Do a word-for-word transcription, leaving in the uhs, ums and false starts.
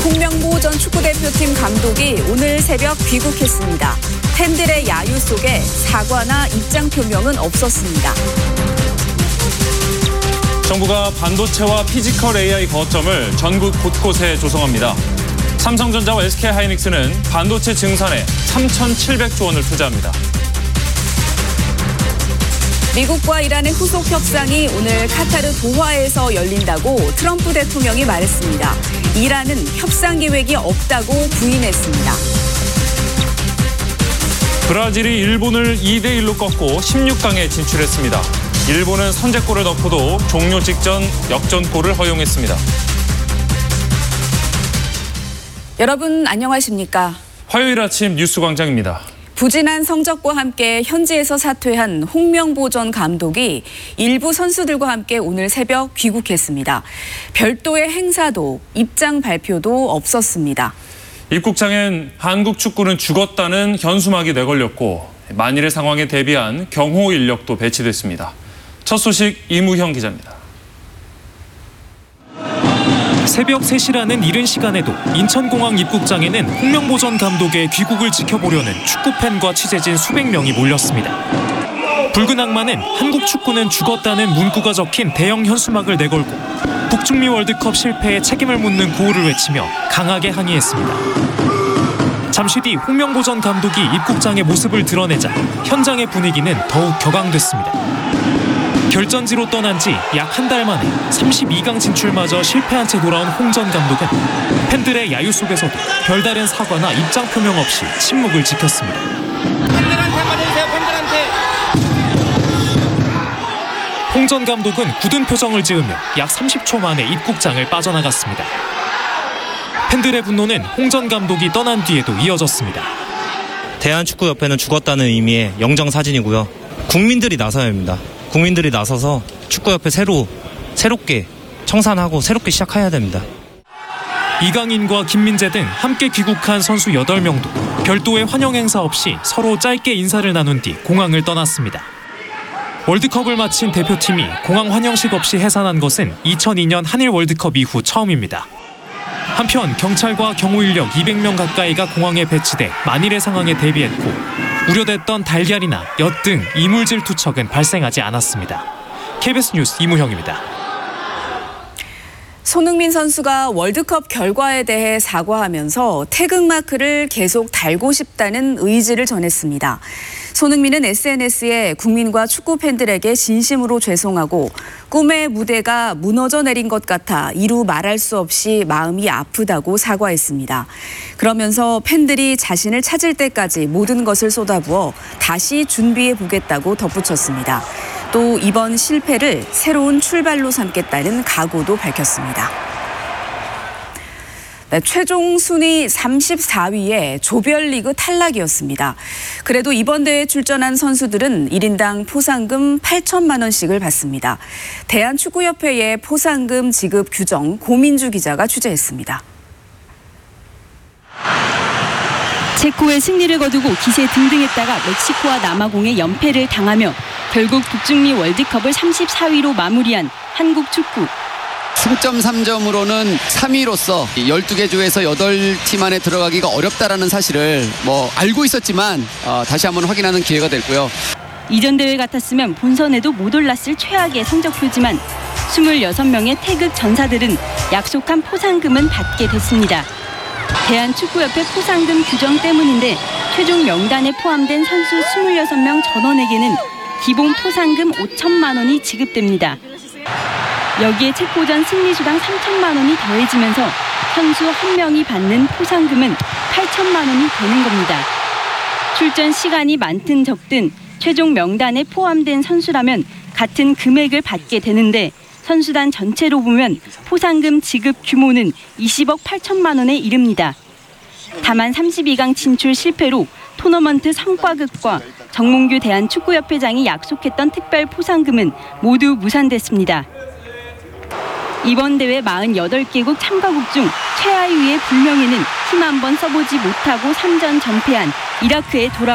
홍명보 전 축구대표팀 감독이 오늘 새벽 귀국했습니다. 팬들의 야유 속에 사과나 입장 표명은 없었습니다. 정부가 반도체와 피지컬 에이아이 거점을 전국 곳곳에 조성합니다. 삼성전자와 에스케이하이닉스는 반도체 증산에 삼천칠백조 원을 투자합니다. 미국과 이란의 후속 협상이 오늘 카타르 도하에서 열린다고 트럼프 대통령이 말했습니다. 이란은 협상 계획이 없다고 부인했습니다. 브라질이 일본을 이 대 일로 꺾고 십육 강에 진출했습니다. 일본은 선제골을 넣고도 종료 직전 역전골을 허용했습니다. 여러분 안녕하십니까? 화요일 아침 뉴스광장입니다. 부진한 성적과 함께 현지에서 사퇴한 홍명보 전 감독이 일부 선수들과 함께 오늘 새벽 귀국했습니다. 별도의 행사도 입장 발표도 없었습니다. 입국장엔 한국 축구는 죽었다는 현수막이 내걸렸고 만일의 상황에 대비한 경호 인력도 배치됐습니다. 첫 소식 이무형 기자입니다. 새벽 세 시라는 이른 시간에도 인천공항 입국장에는 홍명보 전 감독의 귀국을 지켜보려는 축구팬과 취재진 수백 명이 몰렸습니다. 붉은 악마는 한국 축구는 죽었다는 문구가 적힌 대형 현수막을 내걸고 북중미 월드컵 실패에 책임을 묻는 구호를 외치며 강하게 항의했습니다. 잠시 뒤 홍명보 전 감독이 입국장의 모습을 드러내자 현장의 분위기는 더욱 격앙됐습니다. 결전지로 떠난 지 약 한 달 만에 삼십이 강 진출마저 실패한 채 돌아온 홍 전 감독은 팬들의 야유 속에서도 별다른 사과나 입장 표명 없이 침묵을 지켰습니다. 팬들한테 한마디 해주세요, 팬들한테. 홍 전 감독은 굳은 표정을 지으며 약 삼십 초 만에 입국장을 빠져나갔습니다. 팬들의 분노는 홍 전 감독이 떠난 뒤에도 이어졌습니다. 대한축구협회는 죽었다는 의미의 영정사진이고요. 국민들이 나서야 합니다. 국민들이 나서서 축구협회 새로, 새롭게 청산하고 새롭게 시작해야 됩니다. 이강인과 김민재 등 함께 귀국한 선수 여덟 명도 별도의 환영 행사 없이 서로 짧게 인사를 나눈 뒤 공항을 떠났습니다. 월드컵을 마친 대표팀이 공항 환영식 없이 해산한 것은 이천이 년 한일 월드컵 이후 처음입니다. 한편 경찰과 경호 인력 이백 명 가까이가 공항에 배치돼 만일의 상황에 대비했고 우려됐던 달걀이나 엿 등 이물질 투척은 발생하지 않았습니다. 케이비에스 뉴스 이무형입니다. 손흥민 선수가 월드컵 결과에 대해 사과하면서 태극마크를 계속 달고 싶다는 의지를 전했습니다. 손흥민은 에스엔에스에 국민과 축구 팬들에게 진심으로 죄송하고 꿈의 무대가 무너져 내린 것 같아 이루 말할 수 없이 마음이 아프다고 사과했습니다. 그러면서 팬들이 자신을 찾을 때까지 모든 것을 쏟아부어 다시 준비해 보겠다고 덧붙였습니다. 또 이번 실패를 새로운 출발로 삼겠다는 각오도 밝혔습니다. 네, 최종 순위 삼십사 위에 조별리그 탈락이었습니다. 그래도 이번 대회에 출전한 선수들은 일 인당 포상금 팔천만 원씩을 받습니다. 대한축구협회의 포상금 지급 규정 고민주 기자가 취재했습니다. 체코의 승리를 거두고 기세 등등했다가 멕시코와 남아공의 연패를 당하며 결국 북중미 월드컵을 삼십사 위로 마무리한 한국 축구. 승점 삼 점으로는 삼 위로서 열두 개 조에서 여덟 팀 안에 들어가기가 어렵다라는 사실을 뭐 알고 있었지만 어, 다시 한번 확인하는 기회가 됐고요. 이전 대회 같았으면 본선에도 못 올랐을 최악의 성적표지만 이십육 명의 태극 전사들은 약속한 포상금은 받게 됐습니다. 대한축구협회 포상금 규정 때문인데 최종 명단에 포함된 선수 이십육 명 전원에게는 기본 포상금 오천만 원이 지급됩니다. 여기에 체코전 승리수당 삼천만 원이 더해지면서 선수 한 명이 받는 포상금은 팔천만 원이 되는 겁니다. 출전 시간이 많든 적든 최종 명단에 포함된 선수라면 같은 금액을 받게 되는데 선수단 전체로 보면 포상금 지급 규모는 이십억 팔천만 원에 이릅니다. 다만 삼십이 강 진출 실패로 토너먼트 성과급과 정몽규 대한축구협회장이 약속했던 특별 포상금은 모두 무산됐습니다. 이번 대회 사십팔 개국 참가국 중 최하위의 불명예는 힘 한 번 써보지 못하고 삼 전 전패한 이라크에 돌아갔습니다.